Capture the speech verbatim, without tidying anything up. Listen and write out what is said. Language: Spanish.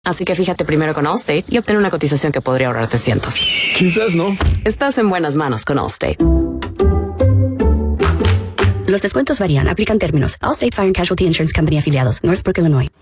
Así que fíjate primero con Allstate y obtén una cotización que podría ahorrarte cientos. Quizás no. Estás en buenas manos con Allstate. Los descuentos varían. Aplican términos. Allstate Fire and Casualty Insurance Company afiliados. Northbrook, Illinois.